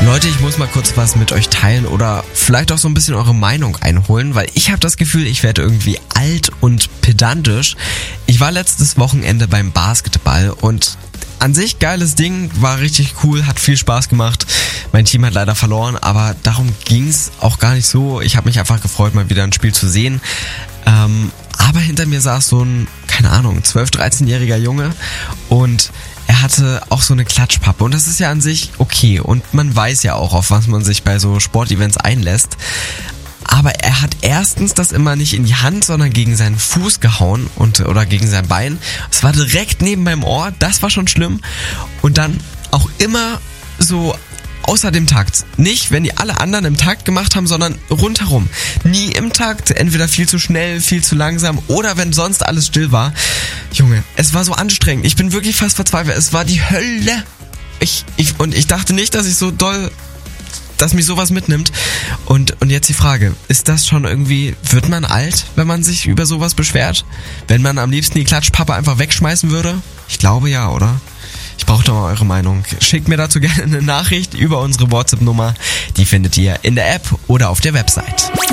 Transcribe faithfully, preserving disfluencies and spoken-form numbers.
Leute, ich muss mal kurz was mit euch teilen oder vielleicht auch so ein bisschen eure Meinung einholen, weil ich habe das Gefühl, ich werde irgendwie alt und pedantisch. Ich war letztes Wochenende beim Basketball und an sich geiles Ding, war richtig cool, hat viel Spaß gemacht. Mein Team hat leider verloren, aber darum ging's auch gar nicht so. Ich habe mich einfach gefreut, mal wieder ein Spiel zu sehen. Ähm, aber hinter mir saß so ein, keine Ahnung, zwölf-, dreizehnjähriger Junge und er hatte auch so eine Klatschpappe und das ist ja an sich okay und man weiß ja auch, auf was man sich bei so Sportevents einlässt. Aber er hat erstens das immer nicht in die Hand, sondern gegen seinen Fuß gehauen und oder gegen sein Bein. Es war direkt neben meinem Ohr, das war schon schlimm. Und dann auch immer so außer dem Takt. Nicht, wenn die alle anderen im Takt gemacht haben, sondern rundherum. Nie im Takt, entweder viel zu schnell, viel zu langsam oder wenn sonst alles still war. Junge, es war so anstrengend. Ich bin wirklich fast verzweifelt. Es war die Hölle. Ich, ich, und ich dachte nicht, dass ich so doll, dass mich sowas mitnimmt. Und, und jetzt die Frage, ist das schon irgendwie, wird man alt, wenn man sich über sowas beschwert? Wenn man am liebsten die Klatschpappe einfach wegschmeißen würde? Ich glaube ja, oder? Ich brauche doch mal eure Meinung. Schickt mir dazu gerne eine Nachricht über unsere WhatsApp-Nummer. Die findet ihr in der App oder auf der Website.